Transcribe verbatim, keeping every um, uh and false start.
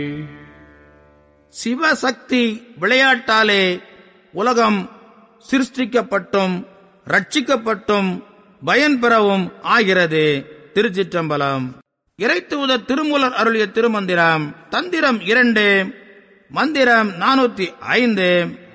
சிவசக்தி விளையாட்டாலே உலகம் சிருஷ்டிக்கப்பட்டும் ரட்சிக்கப்பட்டும் பயன் பெறவும் ஆகிறது. திருச்சிற்றம்பலம். இறைத்தூதர் திருமூலர் அருளிய திருமந்திரம். தந்திரம் இரண்டு, மந்திரம் நானூத்தி ஐந்து.